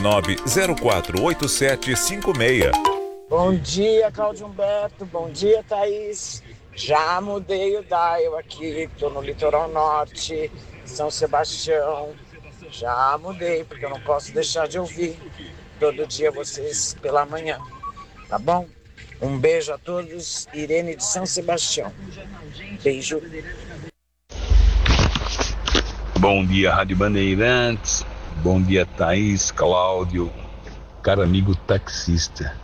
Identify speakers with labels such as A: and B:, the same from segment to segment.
A: 999048756.
B: Bom dia, Cláudio Humberto. Bom dia, Thaís. Já mudei o dial aqui, tô no litoral norte, São Sebastião. Já mudei, porque eu não posso deixar de ouvir todo dia vocês pela manhã. Tá bom? Um beijo a todos. Irene de São Sebastião. Beijo.
C: Bom dia, Rádio Bandeirantes. Bom dia, Thaís, Cláudio, caro amigo taxista.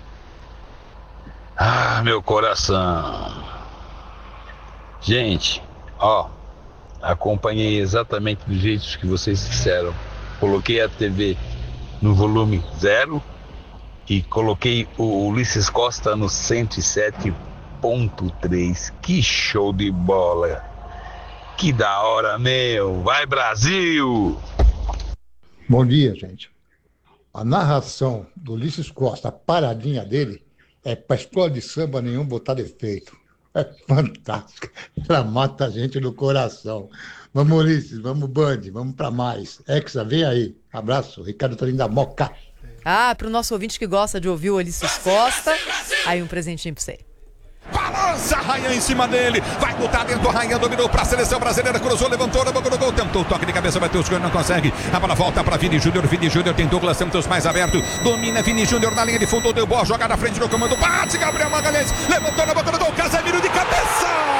C: Ah, meu coração. Gente, acompanhei exatamente do jeito que vocês disseram. Coloquei a TV no volume 0 e coloquei o Ulisses Costa no 107.3. Que show de bola! Que da hora, meu! Vai, Brasil!
D: Bom dia, gente. A narração do Ulisses Costa, a paradinha dele, é para escola de samba nenhum botar defeito. É fantástica. Ela mata a gente no coração. Vamos, Ulisses, vamos, Band, vamos para mais. Hexa, vem aí. Abraço, Ricardo Torinho da Moca.
E: Para o nosso ouvinte que gosta de ouvir o Ulisses Costa, aí um presentinho para você.
F: Balança, Rayan em cima dele, vai botar dentro, Rayan dominou para a seleção brasileira, cruzou, levantou na boca do gol, tentou toque de cabeça, Matheus Cunha não consegue, a bola volta para Vini Júnior tem Douglas Santos mais aberto, domina Vini Júnior na linha de fundo, deu boa jogada na frente do comando, bate Gabriel Magalhães, levantou na boca do gol, Casemiro de cabeça!